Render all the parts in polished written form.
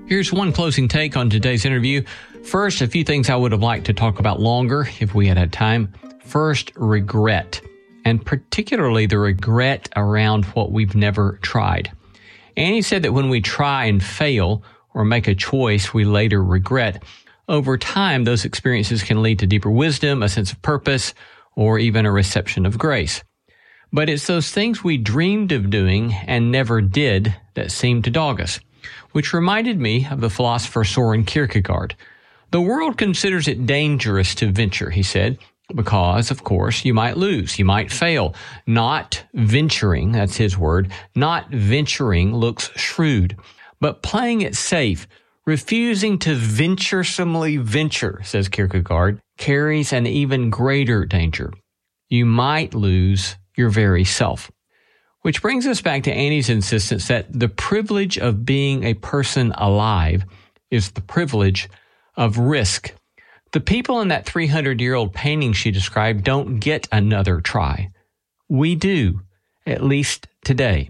Here's one closing take on today's interview. First, a few things I would have liked to talk about longer if we had time. First, regret, and particularly the regret around what we've never tried. Annie said that when we try and fail or make a choice we later regret, over time those experiences can lead to deeper wisdom, a sense of purpose, or even a reception of grace. But it's those things we dreamed of doing and never did that seem to dog us, which reminded me of the philosopher Soren Kierkegaard. The world considers it dangerous to venture, he said, because, of course, you might lose, you might fail. Not venturing, that's his word, not venturing looks shrewd. But playing it safe, refusing to venturesomely venture, says Kierkegaard, carries an even greater danger. You might lose your very self. Which brings us back to Annie's insistence that the privilege of being a person alive is the privilege of risk. The people in that 300-year-old painting she described don't get another try. We do, at least today.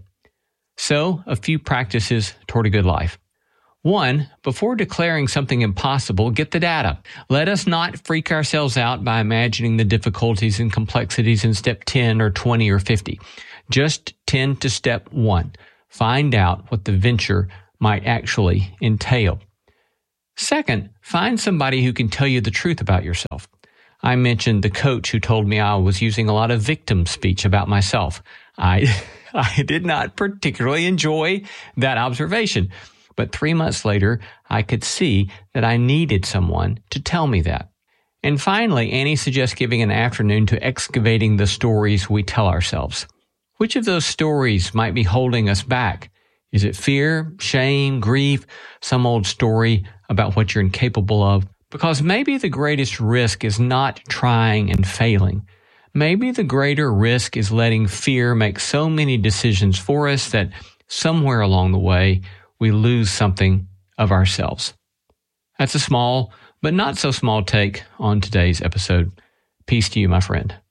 So, a few practices toward a good life. 1, before declaring something impossible, get the data. Let us not freak ourselves out by imagining the difficulties and complexities in step 10 or 20 or 50. Just tend to step 1. Find out what the venture might actually entail. Second, find somebody who can tell you the truth about yourself. I mentioned the coach who told me I was using a lot of victim speech about myself. I did not particularly enjoy that observation. But 3 months later, I could see that I needed someone to tell me that. And finally, Annie suggests giving an afternoon to excavating the stories we tell ourselves. Which of those stories might be holding us back? Is it fear, shame, grief, some old story about what you're incapable of? Because maybe the greatest risk is not trying and failing. Maybe the greater risk is letting fear make so many decisions for us that somewhere along the way, we lose something of ourselves. That's a small, but not so small take on today's episode. Peace to you, my friend.